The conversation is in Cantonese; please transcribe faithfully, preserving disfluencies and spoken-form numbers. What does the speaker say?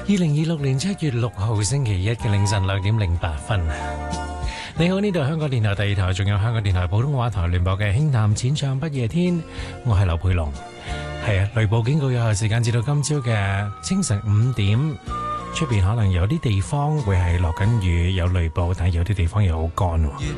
二零二六年七月六號星期一嘅凌晨兩點零八分。你好，呢度係香港電台第二台，仲有香港電台普通話台聯播嘅輕談淺唱不夜天，我係劉佩龍。係啊，雷暴警告有效時間至到今朝嘅清晨五點，出邊可能有啲地方會係落緊雨，有雷暴，但係有啲地方又好乾。